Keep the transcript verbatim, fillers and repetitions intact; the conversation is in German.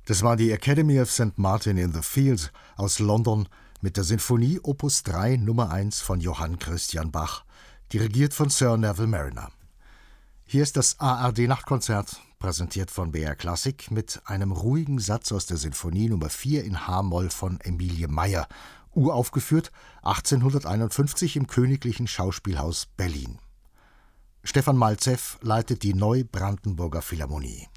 Das war die Academy of Saint Martin in the Fields aus London mit der Sinfonie Opus drei Nummer eins von Johann Christian Bach, dirigiert von Sir Neville Marriner. Hier ist das A R D-Nachtkonzert, präsentiert von B R Klassik, mit einem ruhigen Satz aus der Sinfonie Nummer vier in H-Moll von Emilie Meyer, uraufgeführt achtzehnhunderteinundfünfzig im Königlichen Schauspielhaus Berlin. Stefan Malzew leitet die Neubrandenburger Philharmonie.